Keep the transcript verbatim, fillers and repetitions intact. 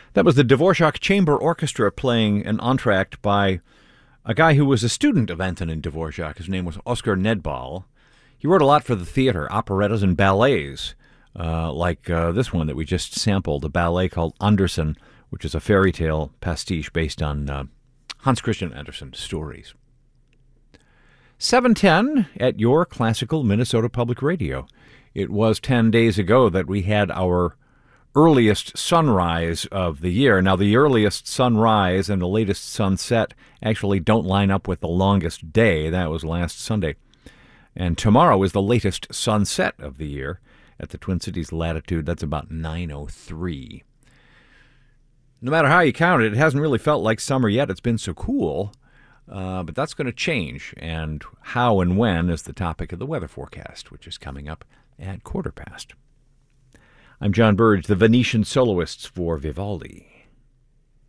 That was the Dvorak Chamber Orchestra playing an entr'acte by a guy who was a student of Antonin Dvorak. His name was Oskar Nedbal. He wrote a lot for the theater, operettas and ballets, uh, like uh, this one that we just sampled, a ballet called Andersen, which is a fairy tale pastiche based on uh, Hans Christian Andersen's stories. seven ten at your classical Minnesota Public Radio. It was ten days ago that we had our earliest sunrise of the year. Now, the earliest sunrise and the latest sunset actually don't line up with the longest day. That was last Sunday. And tomorrow is the latest sunset of the year at the Twin Cities latitude. That's about nine oh three. No matter how you count it, it hasn't really felt like summer yet. It's been so cool. Uh, but that's going to change. And how and when is the topic of the weather forecast, which is coming up at quarter past. I'm John Burge, the Venetian soloists for Vivaldi.